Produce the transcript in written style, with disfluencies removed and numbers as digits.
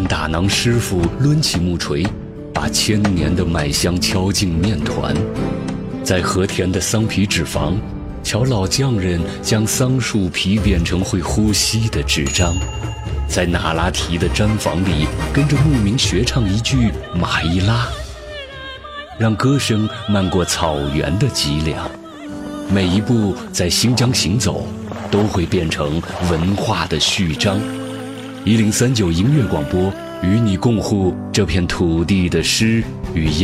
打囊师傅抡起木锤，把千年的麦香敲进面团。在和田的桑皮纸坊，瞧老匠人将桑树皮变成会呼吸的纸张。在那拉提的毡房里，跟着牧民学唱一句马伊拉，让歌声漫过草原的脊梁。每一步在新疆行走，都会变成文化的序章。1039音乐广播，与你共护这片土地的诗与音。